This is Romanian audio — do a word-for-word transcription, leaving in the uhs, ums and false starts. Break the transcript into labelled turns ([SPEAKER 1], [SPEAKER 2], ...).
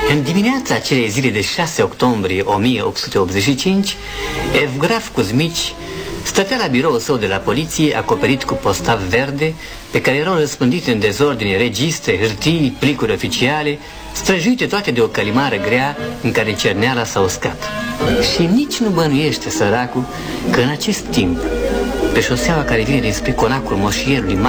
[SPEAKER 1] În dimineața acelei zile de șase octombrie o mie opt sute optzeci și cinci, Evgraf Kuzmici stătea la biroul său de la poliție, acoperit cu postav verde, pe care erau răspândite în dezordine registre, hârtii, plicuri oficiale, străjuite toate de o călimară grea în care cerneala s-a uscat. Și nici nu bănuiește săracul că în acest timp, pe șoseaua care vine dinspre conacul moșierului